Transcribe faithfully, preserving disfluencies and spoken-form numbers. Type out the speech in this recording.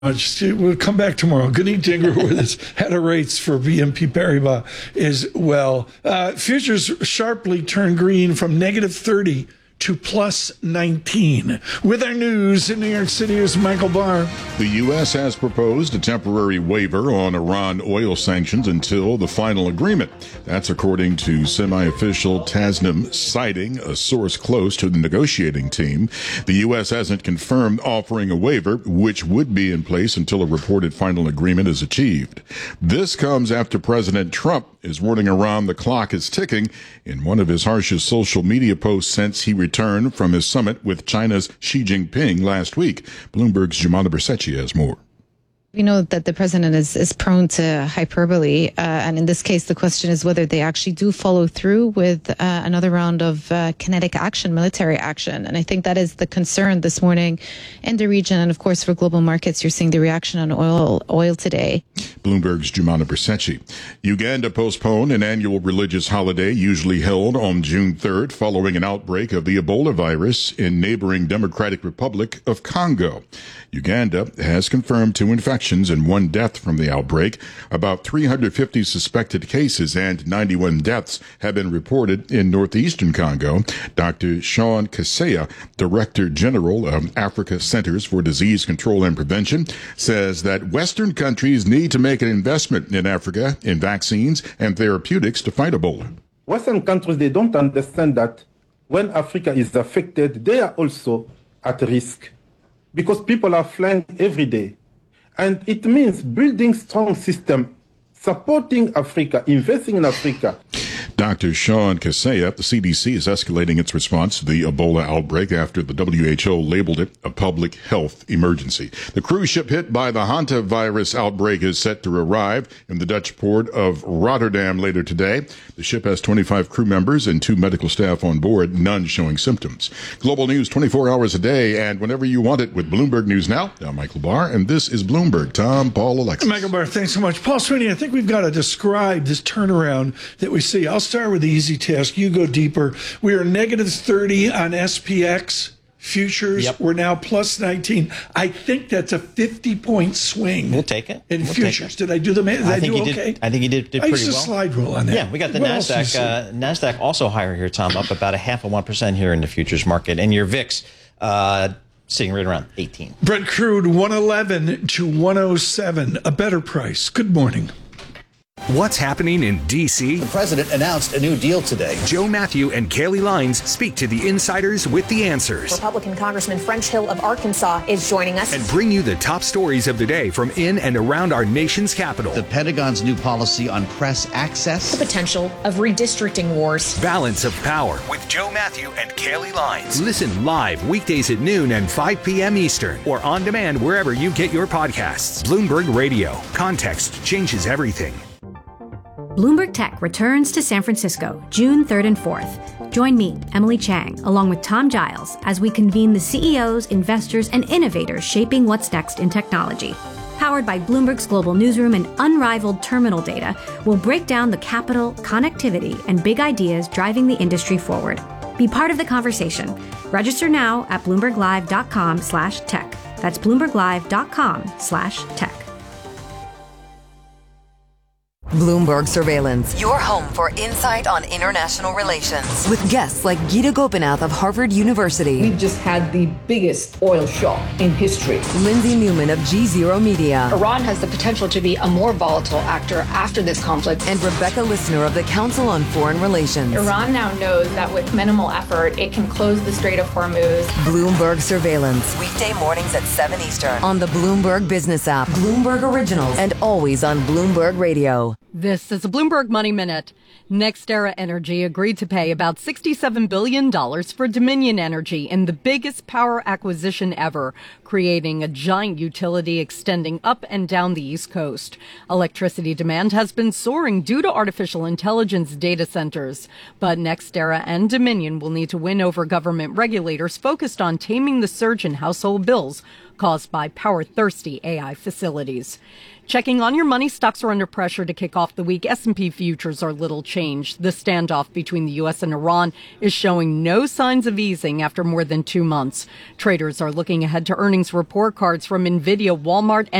We'll come back tomorrow. Gunit Dhingra with his head of rates for B N P Paribas as well. Uh, futures sharply turned green from negative thirty to plus nineteen. With our news in New York City is Michael Barr. The U S has proposed a temporary waiver on Iran oil sanctions until the final agreement. That's according to semi-official Tasnim, citing a source close to the negotiating team. The U S hasn't confirmed offering a waiver, which would be in place until a reported final agreement is achieved. This comes after President Trump is warning Iran the clock is ticking in one of his harshest social media posts since he returned from his summit with China's Xi Jinping last week. Bloomberg's Jumana Bersetchi has more. We know that the president is, is prone to hyperbole, uh, and in this case, the question is whether they actually do follow through with uh, another round of uh, kinetic action, military action. And I think that is the concern this morning in the region. And of course, for global markets, you're seeing the reaction on oil oil today. Bloomberg's Jumana Bersetchi. Uganda postponed an annual religious holiday usually held on June third following an outbreak of the Ebola virus in neighboring Democratic Republic of Congo. Uganda has confirmed two infections and one death from the outbreak. About three hundred fifty suspected cases and ninety-one deaths have been reported in northeastern Congo. Doctor Sean Kaseya, Director General of Africa Centers for Disease Control and Prevention, says that Western countries need to make an investment in Africa in vaccines and therapeutics to fight Ebola. Western countries, they don't understand that when Africa is affected, they are also at risk, because people are flying every day. And it means building strong system, supporting Africa, investing in Africa. Doctor Sean Kaseya, the C D C is escalating its response to the Ebola outbreak after the W H O labeled it a public health emergency. The cruise ship hit by the hantavirus outbreak is set to arrive in the Dutch port of Rotterdam later today. The ship has twenty-five crew members and two medical staff on board, none showing symptoms. Global news twenty-four hours a day and whenever you want it with Bloomberg News Now. I'm Michael Barr, and this is Bloomberg. Tom, Paul, Alexis. Michael Barr, thanks so much. Paul Sweeney, I think we've got to describe this turnaround that we see. I'll start with the easy task. You go deeper. We are negative thirty on S P X futures. Yep. We're now plus nineteen. I think that's a fifty-point swing. We'll take it. In we'll futures. Did I do the math? Did I, I think do you okay? Did, I think you did, did pretty well. I used to well. slide rule on that. Yeah, we got the what NASDAQ. Uh, NASDAQ also higher here, Tom, up about a half of one percent here in the futures market. And your V I X uh, sitting right around eighteen. Brent crude one eleven to one oh seven, a better price. Good morning. What's happening in D C? The president announced a new deal today. Joe Matthew and Kaylee Lines speak to the insiders with the answers. Republican Congressman French Hill of Arkansas is joining us. And bring you the top stories of the day from in and around our nation's capital. The Pentagon's new policy on press access. The potential of redistricting wars. Balance of Power with Joe Matthew and Kaylee Lines. Listen live weekdays at noon and five p.m. Eastern or on demand wherever you get your podcasts. Bloomberg Radio. Context changes everything. Bloomberg Tech returns to San Francisco June third and fourth. Join me, Emily Chang, along with Tom Giles, as we convene the C E Os, investors, and innovators shaping what's next in technology. Powered by Bloomberg's global newsroom and unrivaled terminal data, we'll break down the capital, connectivity, and big ideas driving the industry forward. Be part of the conversation. Register now at bloomberglive.com slash tech. That's bloomberglive.com slash tech. Bloomberg Surveillance. Your home for insight on international relations. With guests like Gita Gopinath of Harvard University. We've just had the biggest oil shock in history. Lindsay Newman of G Zero Media. Iran has the potential to be a more volatile actor after this conflict. And Rebecca Lissner of the Council on Foreign Relations. Iran now knows that with minimal effort, it can close the Strait of Hormuz. Bloomberg Surveillance. Weekday mornings at seven Eastern. On the Bloomberg Business app, Bloomberg Originals, and always on Bloomberg Radio. This is a Bloomberg Money Minute. NextEra Energy agreed to pay about sixty-seven billion dollars for Dominion Energy in the biggest power acquisition ever, creating a giant utility extending up and down the East Coast. Electricity demand has been soaring due to artificial intelligence data centers, but NextEra and Dominion will need to win over government regulators focused on taming the surge in household bills caused by power-thirsty A I facilities. Checking on your money, stocks are under pressure to kick off the week. S and P futures are little changed. The standoff between the U S and Iran is showing no signs of easing after more than two months. Traders are looking ahead to earnings report cards from NVIDIA, Walmart, and